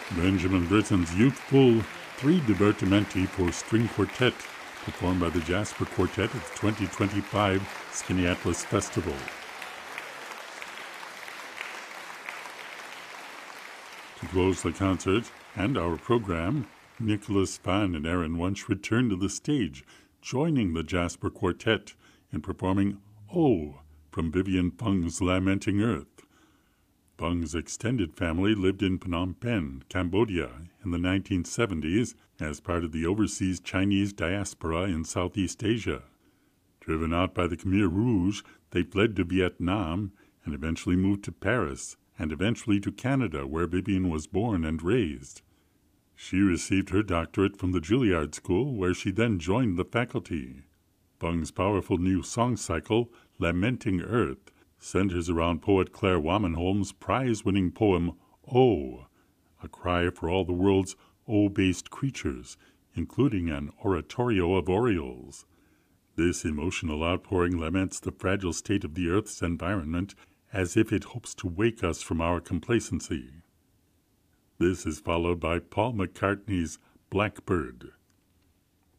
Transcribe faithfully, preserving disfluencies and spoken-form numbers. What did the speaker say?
Benjamin Britten's youthful Three Divertimenti for String Quartet, performed by the Jasper Quartet at the twenty twenty-five Skinny Atlas Festival. To close the concert and our program, Nicholas Fan and Aaron Wunsch return to the stage, joining the Jasper Quartet in performing Oh from Vivian Fung's Lamenting Earth. Fung's extended family lived in Phnom Penh, Cambodia, in the nineteen seventies as part of the overseas Chinese diaspora in Southeast Asia. Driven out by the Khmer Rouge, they fled to Vietnam and eventually moved to Paris and eventually to Canada, where Vivian was born and raised. She received her doctorate from the Juilliard School, where she then joined the faculty. Fung's powerful new song cycle, Lamenting Earth, centers around poet Claire Wamenholm's prize-winning poem, Oh, a cry for all the world's O-based creatures, including an oratorio of orioles. This emotional outpouring laments the fragile state of the Earth's environment as if it hopes to wake us from our complacency. This is followed by Paul McCartney's Blackbird.